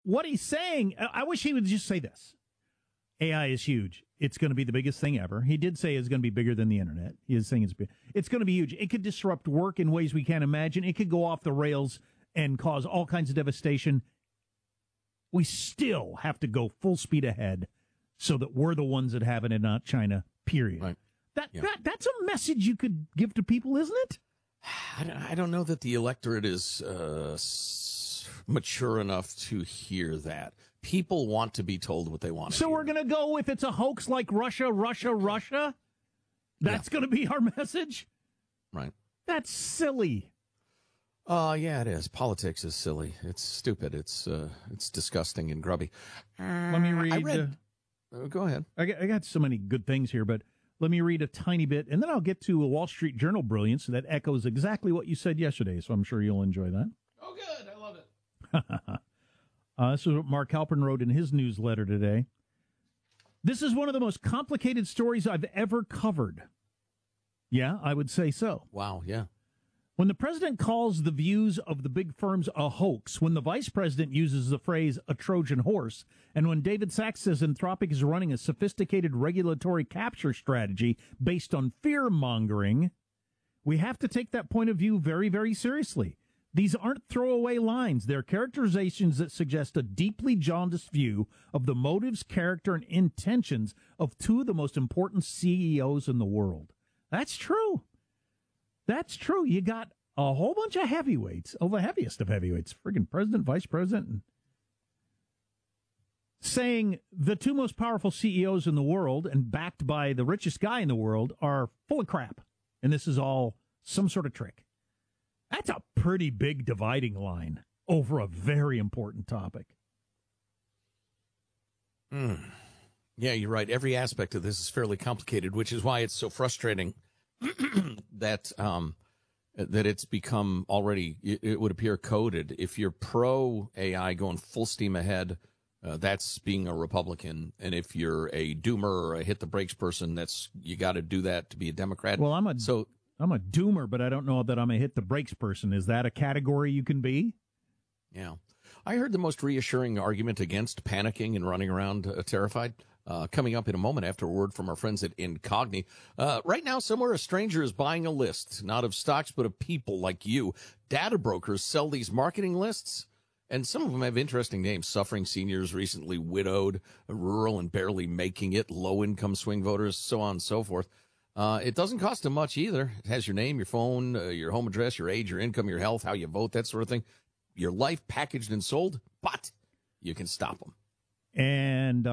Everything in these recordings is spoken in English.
what he's saying, I wish he would just say this. AI is huge. It's going to be the biggest thing ever. He did say it's going to be bigger than the internet. He is saying it's going to be huge. It could disrupt work in ways we can't imagine. It could go off the rails and cause all kinds of devastation. We still have to go full speed ahead so that we're the ones that have it and not China, period. Right. That's a message you could give to people, isn't it? I don't know that the electorate is mature enough to hear that. People want to be told what they want to hear. So we're going to go, if it's a hoax like Russia, that's going to be our message? Right. That's silly. Yeah, it is. Politics is silly. It's stupid. It's disgusting and grubby. Let me read. Go ahead. I got so many good things here, but let me read a tiny bit, and then I'll get to a Wall Street Journal brilliance that echoes exactly what you said yesterday, so I'm sure you'll enjoy that. Oh, good. I love it. This is what Mark Halpern wrote in his newsletter today. This is one of the most complicated stories I've ever covered. Yeah, I would say so. Wow, yeah. When the president calls the views of the big firms a hoax, when the vice president uses the phrase a Trojan horse, and when David Sachs says Anthropic is running a sophisticated regulatory capture strategy based on fear-mongering, we have to take that point of view very, very seriously. These aren't throwaway lines. They're characterizations that suggest a deeply jaundiced view of the motives, character, and intentions of two of the most important CEOs in the world. That's true. That's true. You got a whole bunch of heavyweights, the heaviest of heavyweights, friggin' president, vice president, saying the two most powerful CEOs in the world and backed by the richest guy in the world are full of crap. And this is all some sort of trick. That's a pretty big dividing line over a very important topic. Yeah, you're right. Every aspect of this is fairly complicated, which is why it's so frustrating that it's become already, it would appear, coded. If you're pro AI going full steam ahead, that's being a Republican. And if you're a doomer or a hit the brakes person, you got to do that to be a Democrat. Well, I'm a doomer, but I don't know that I'm a hit the brakes person. Is that a category you can be? Yeah. I heard the most reassuring argument against panicking and running around terrified coming up in a moment after a word from our friends at Incogni. Right now, somewhere a stranger is buying a list, not of stocks, but of people like you. Data brokers sell these marketing lists, and some of them have interesting names. Suffering seniors, recently widowed, rural and barely making it, low-income swing voters, so on and so forth. It doesn't cost them much either. It has your name, your phone, your home address, your age, your income, your health, how you vote, that sort of thing. Your life packaged and sold, but you can stop them. And,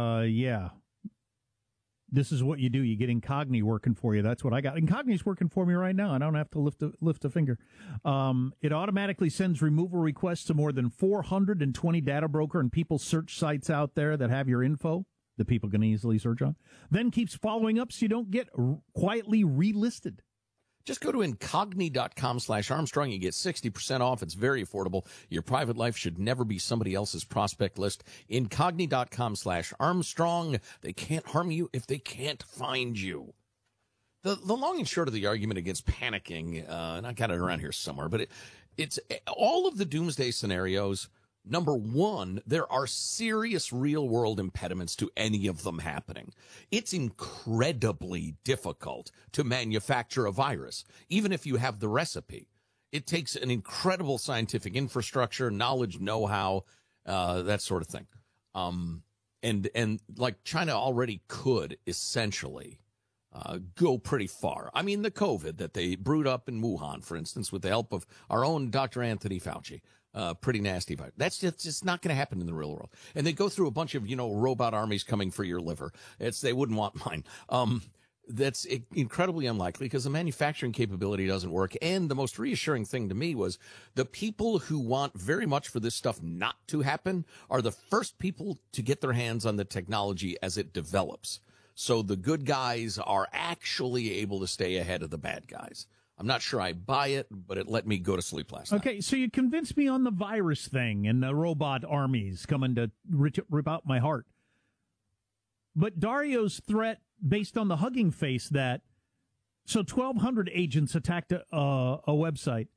this is what you do. You get Incogni working for you. That's what I got. Incogni's working for me right now. I don't have to lift a finger. It automatically sends removal requests to more than 420 data broker and people search sites out there that have your info that people can easily search on. Then keeps following up so you don't get quietly relisted. Just go to incogni.com/Armstrong. You get 60% off. It's very affordable. Your private life should never be somebody else's prospect list. Incogni.com/Armstrong. They can't harm you if they can't find you. The long and short of the argument against panicking, and I got it around here somewhere, but it's all of the doomsday scenarios. Number one, there are serious real-world impediments to any of them happening. It's incredibly difficult to manufacture a virus, even if you have the recipe. It takes an incredible scientific infrastructure, knowledge, know-how, that sort of thing. And like China already could essentially go pretty far. I mean, the COVID that they brewed up in Wuhan, for instance, with the help of our own Dr. Anthony Fauci. Pretty nasty virus. That's just not going to happen in the real world. And they go through a bunch of, robot armies coming for your liver. They wouldn't want mine. That's incredibly unlikely because the manufacturing capability doesn't work. And the most reassuring thing to me was the people who want very much for this stuff not to happen are the first people to get their hands on the technology as it develops. So the good guys are actually able to stay ahead of the bad guys. I'm not sure I buy it, but it let me go to sleep last night. Okay, so you convinced me on the virus thing and the robot armies coming to rip out my heart. But Dario's threat based on the Hugging Face 1,200 agents attacked a website.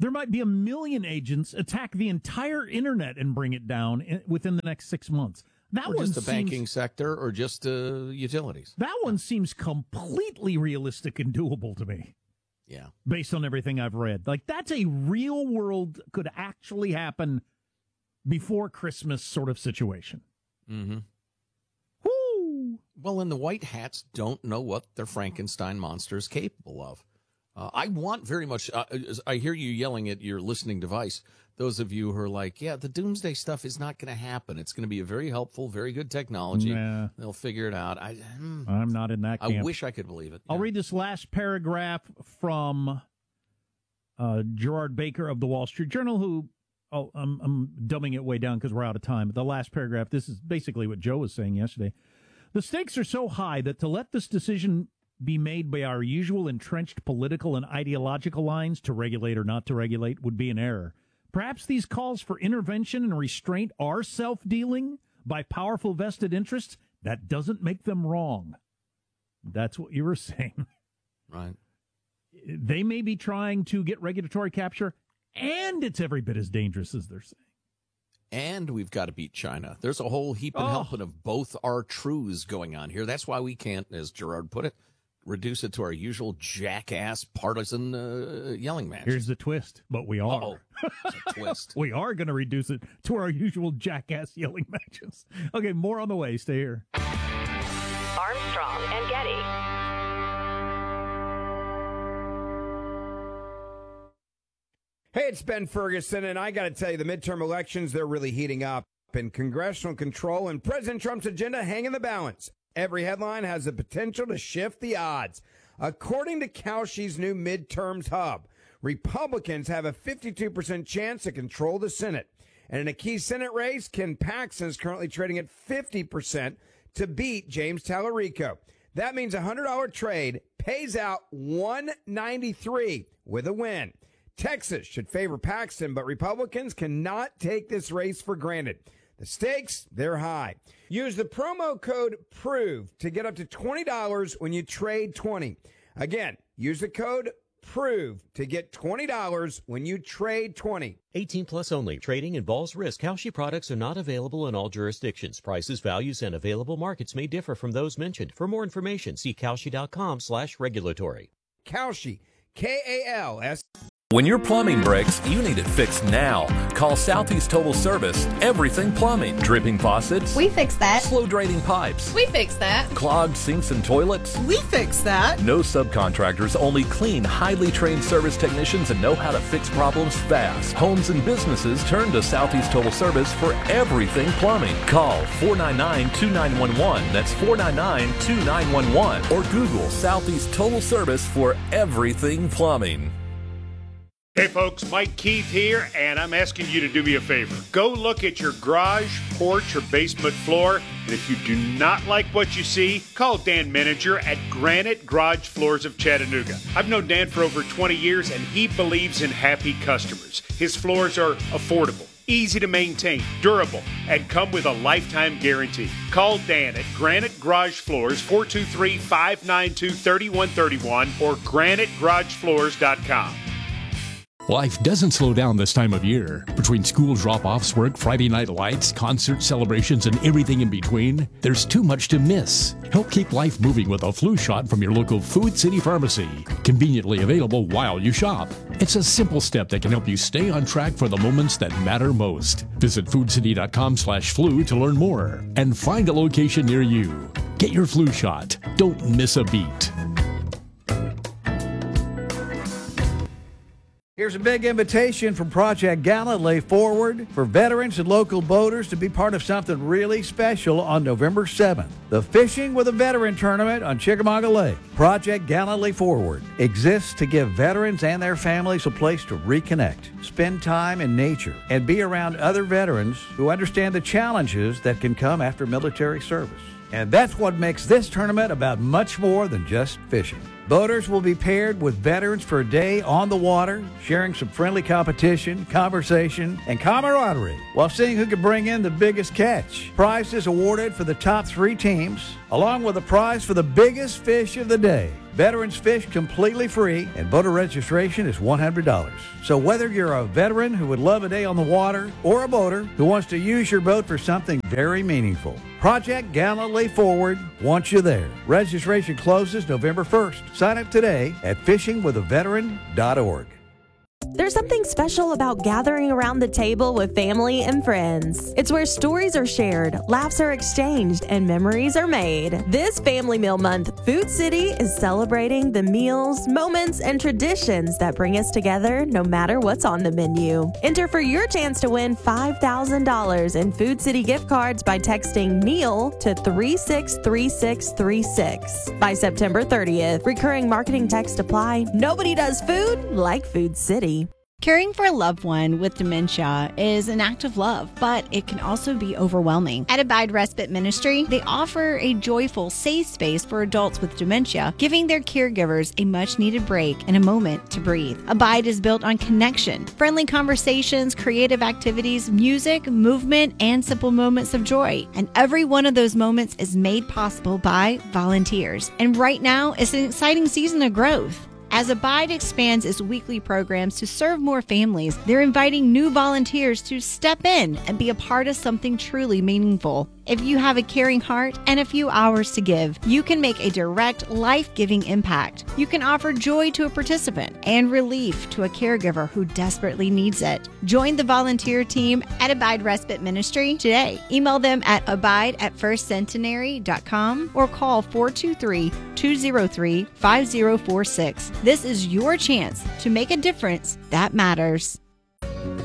There might be 1 million agents attack the entire internet and bring it down within the next 6 months. That or one just the banking sector, or just utilities. That one seems completely realistic and doable to me. Yeah. Based on everything I've read. Like, that's a real world, could actually happen before Christmas sort of situation. Mm-hmm. Woo! Well, and the white hats don't know what their Frankenstein monster is capable of. I want very much, I hear you yelling at your listening device. Those of you who are like, yeah, the doomsday stuff is not going to happen. It's going to be a very helpful, very good technology. Nah. They'll figure it out. I'm not in that camp. I wish I could believe it. I'll read this last paragraph from Gerard Baker of the Wall Street Journal, who, I'm dumbing it way down because we're out of time. But the last paragraph, this is basically what Joe was saying yesterday. The stakes are so high that to let this decision be made by our usual entrenched political and ideological lines, to regulate or not to regulate, would be an error. Perhaps these calls for intervention and restraint are self-dealing by powerful vested interests. That doesn't make them wrong. That's what you were saying. Right. They may be trying to get regulatory capture, and it's every bit as dangerous as they're saying. And we've got to beat China. There's a whole heap and helping of both our truths going on here. That's why we can't, as Gerard put it, reduce it to our usual jackass partisan yelling match. Here's the twist, but we are. It's a twist. We are going to reduce it to our usual jackass yelling matches. Okay, more on the way. Stay here. Armstrong and Getty. Hey, it's Ben Ferguson, and I got to tell you, the midterm elections, they're really heating up. And congressional control and President Trump's agenda hang in the balance. Every headline has the potential to shift the odds. According to Kalshi's new midterms hub, Republicans have a 52% chance to control the Senate. And in a key Senate race, Ken Paxton is currently trading at 50% to beat James Tallarico. That means a $100 trade pays out $193 with a win. Texas should favor Paxton, but Republicans cannot take this race for granted. The stakes, they're high. Use the promo code PROVE to get up to $20 when you trade 20. Again, use the code PROVE to get $20 when you trade 20. 18 plus only. Trading involves risk. Kalshi products are not available in all jurisdictions. Prices, values, and available markets may differ from those mentioned. For more information, see Kalshi.com/regulatory. Kalshi, K-A-L-S. When your plumbing breaks, you need it fixed now. Call Southeast Total Service. Everything plumbing. Dripping faucets. We fix that. Slow draining pipes. We fix that. Clogged sinks and toilets. We fix that. No subcontractors, only clean, highly trained service technicians that know how to fix problems fast. Homes and businesses turn to Southeast Total Service for everything plumbing. Call 499-2911. That's 499-2911. Or Google Southeast Total Service for everything plumbing. Hey folks, Mike Keith here, and I'm asking you to do me a favor. Go look at your garage, porch, or basement floor, and if you do not like what you see, call Dan Manager at Granite Garage Floors of Chattanooga. I've known Dan for over 20 years, and he believes in happy customers. His floors are affordable, easy to maintain, durable, and come with a lifetime guarantee. Call Dan at Granite Garage Floors, 423-592-3131, or granitegaragefloors.com. Life doesn't slow down this time of year. Between school drop-offs, work, Friday night lights, concert celebrations, and everything in between, there's too much to miss. Help keep life moving with a flu shot from your local Food City Pharmacy. Conveniently available while you shop. It's a simple step that can help you stay on track for the moments that matter most. Visit foodcity.com/flu to learn more and find a location near you. Get your flu shot. Don't miss a beat. Here's a big invitation from Project Galilee Forward for veterans and local boaters to be part of something really special on November 7th. The Fishing with a Veteran Tournament on Chickamauga Lake. Project Galilee Forward exists to give veterans and their families a place to reconnect, spend time in nature, and be around other veterans who understand the challenges that can come after military service. And that's what makes this tournament about much more than just fishing. Boaters will be paired with veterans for a day on the water, sharing some friendly competition, conversation, and camaraderie while seeing who can bring in the biggest catch. Prizes awarded for the top 3 teams, along with a prize for the biggest fish of the day. Veterans fish completely free, and boater registration is $100. So whether you're a veteran who would love a day on the water or a boater who wants to use your boat for something very meaningful, Project Gallantly Forward wants you there. Registration closes November 1st. Sign up today at fishingwithaveteran.org. There's something special about gathering around the table with family and friends. It's where stories are shared, laughs are exchanged, and memories are made. This Family Meal Month, Food City is celebrating the meals, moments, and traditions that bring us together no matter what's on the menu. Enter for your chance to win $5,000 in Food City gift cards by texting meal to 363636 by September 30th. Recurring marketing text apply. Nobody does food like Food City. Caring for a loved one with dementia is an act of love, but it can also be overwhelming. At Abide Respite Ministry, they offer a joyful, safe space for adults with dementia, giving their caregivers a much-needed break and a moment to breathe. Abide is built on connection, friendly conversations, creative activities, music, movement, and simple moments of joy. And every one of those moments is made possible by volunteers. And right now, it's an exciting season of growth. As Abide expands its weekly programs to serve more families, they're inviting new volunteers to step in and be a part of something truly meaningful. If you have a caring heart and a few hours to give, you can make a direct, life-giving impact. You can offer joy to a participant and relief to a caregiver who desperately needs it. Join the volunteer team at Abide Respite Ministry today. Email them at abide@firstcentenary.com or call 423-203-5046. This is your chance to make a difference that matters.